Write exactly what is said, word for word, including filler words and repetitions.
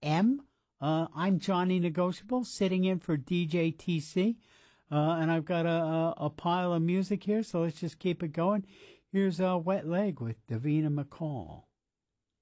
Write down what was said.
M. Uh, I'm Johnny Negotiable, sitting in for D J T C, uh, and I've got a, a, a pile of music here, so let's just keep it going. Here's a Wet Leg with Davina McCall.